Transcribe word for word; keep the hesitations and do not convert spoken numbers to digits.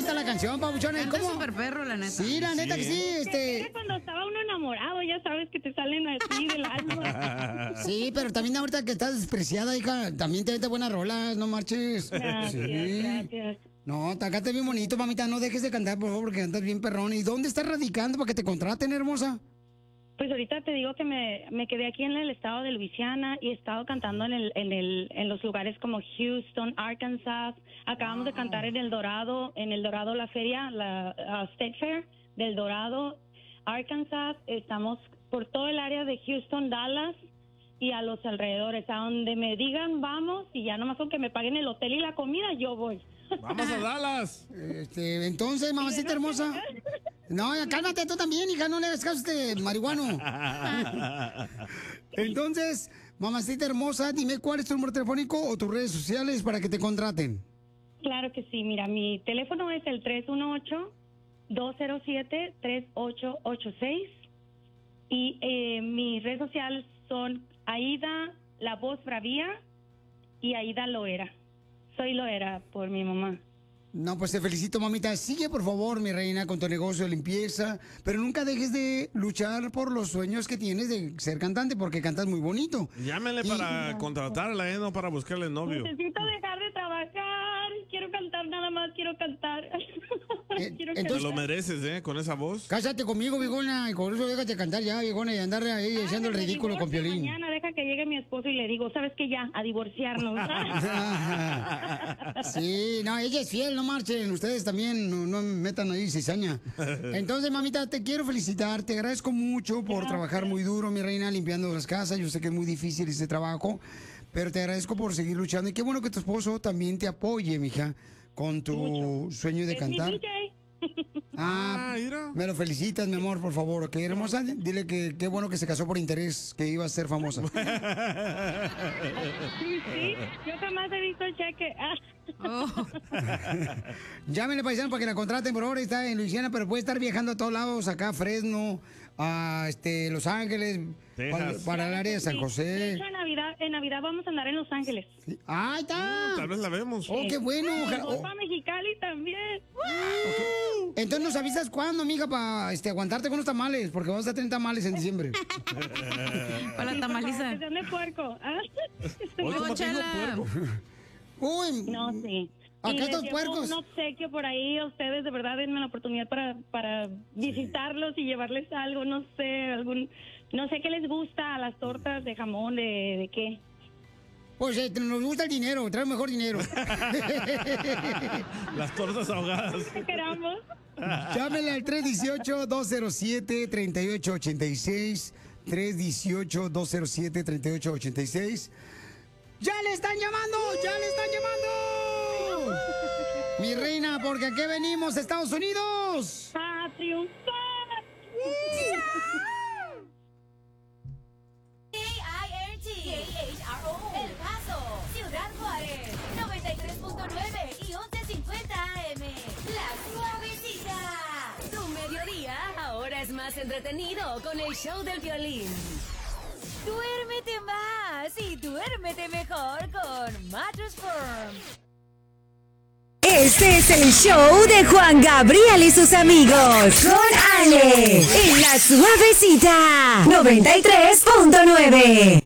bonita la canción, papuchón. Es ¿Cómo? súper perro, la neta. Sí, la neta que sí, este... Era cuando estaba uno enamorado, ya sabes que te salen así del alma. Sí, pero también ahorita que estás despreciada, hija, también te vete buenas rolas, no marches. Gracias, Sí. gracias. No, te cantas bien bonito, mamita, no dejes de cantar, por favor, porque cantas bien perrón. ¿Y dónde estás radicando para que te contraten, hermosa? Pues ahorita te digo que me, me quedé aquí en el estado de Luisiana y he estado cantando en el, en el en los lugares como Houston, Arkansas. Acabamos de cantar en El Dorado, en El Dorado la feria, la uh, State Fair del Dorado, Arkansas. Estamos por todo el área de Houston, Dallas y a los alrededores. A donde me digan vamos y ya nomás con que me paguen el hotel y la comida, yo voy. Vamos a Dallas. Este, entonces, mamacita hermosa. No, ya cálmate tú también, hija, no le hagas caso a este marihuano. Entonces, mamacita hermosa, dime cuál es tu número telefónico o tus redes sociales para que te contraten. Claro que sí, mira, mi teléfono es el tres uno ocho, dos cero siete, tres ocho ocho seis y eh, mis redes sociales son Aida La Voz Bravía y Aida Loera. Soy Loera por mi mamá. No, pues te felicito, mamita. Sigue, por favor, mi reina, con tu negocio de limpieza, pero nunca dejes de luchar por los sueños que tienes de ser cantante, porque cantas muy bonito. Llámenle Y- para contratarla, ¿eh? No para buscarle novio. Necesito dejar de trabajar. Quiero cantar nada más, quiero cantar. Quiero Te cantar. lo mereces, ¿eh? Con esa voz. Cásate conmigo, viejona, y con eso déjate cantar ya, viejona, y andar ahí echando el Me ridículo con divorcio Piolín. Mañana deja que llegue mi esposo y le digo, ¿sabes qué? Ya, a divorciarnos. Sí, no, ella es fiel, no marchen. Ustedes también no, no metan ahí cizaña. Entonces, mamita, te quiero felicitar. Te agradezco mucho por Gracias. trabajar muy duro, mi reina, limpiando las casas. Yo sé que es muy difícil ese trabajo, pero te agradezco por seguir luchando. Y qué bueno que tu esposo también te apoye, mija, con tu sueño de Es mi cantar. D J. Ah, me lo felicitas, mi amor, por favor, ¿ok, hermosa? Dile que qué bueno que se casó por interés, que iba a ser famosa. Sí, sí, yo jamás he visto el cheque. Ah. Llámenle, paisano, para que la contraten. Por ahora está en Luisiana, pero puede estar viajando a todos lados, acá a Fresno, a este, Los Ángeles, para, Texas. para el área de San Sí. De José. hecho, en Navidad, en Navidad vamos a andar en Los Ángeles. ¡Ahí está! Tal vez la vemos. ¡Oh, qué bueno! Y Ojalá- voy oh. para Mexicali también. Entonces nos avisas cuándo, amiga, para este, aguantarte con los tamales, porque vamos a tener tamales en diciembre. Para la tamaliza. Que sean de puerco. ¿ah? Oye, ¿cómo te dijo Chela. puerco? Uy, No, sí. Acá Y les estos llevo puercos. un obsequio por ahí a ustedes, de verdad, denme la oportunidad para, para visitarlos y llevarles algo, no sé, algún, no sé qué les gusta a las tortas de jamón, de, de qué. Pues eh, nos gusta el dinero, trae mejor dinero. Las tortas ahogadas. ¿Qué queramos? Llámenle al tres uno ocho, dos cero siete, tres ocho ocho seis. tres uno ocho, dos cero siete, tres ocho ocho seis. ¡Ya le están llamando! ¡Ya le están llamando! Mi reina, porque aquí venimos, Estados Unidos. ¡A triunfar! K I R T, K H R O, El Paso, Ciudad Juárez, noventa y tres punto nueve y once cincuenta A M. La Suavecita. Tu mediodía ahora es más entretenido con el show del violín. Duérmete más y duérmete mejor con Mattress Firm. Este es el show de Juan Gabriel y sus amigos. Con Ale. En La Suavecita. noventa y tres punto nueve.